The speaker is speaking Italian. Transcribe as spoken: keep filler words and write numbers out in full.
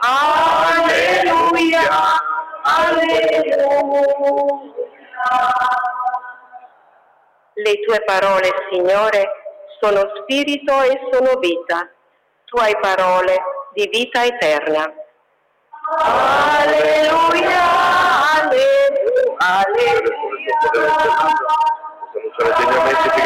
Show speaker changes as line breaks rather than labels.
Alleluia, alleluia. Le tue parole, Signore, sono spirito e sono vita. Tu hai parole di vita eterna. Alleluia, alleluia, alleluia.